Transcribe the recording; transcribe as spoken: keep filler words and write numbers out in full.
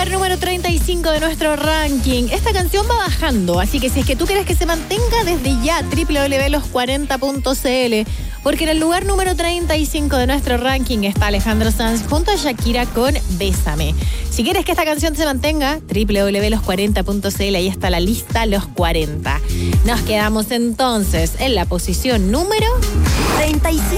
lugar número treinta y cinco de nuestro ranking. Esta canción va bajando, así que si es que tú quieres que se mantenga, desde ya, doble u doble u doble u punto los cuarenta punto c l, porque en el lugar número treinta y cinco de nuestro ranking está Alejandro Sanz junto a Shakira con Bésame. Si quieres que esta canción se mantenga, doble u doble u doble u punto los cuarenta punto c l, ahí está la lista Los cuarenta. Nos quedamos entonces en la posición número treinta y cinco.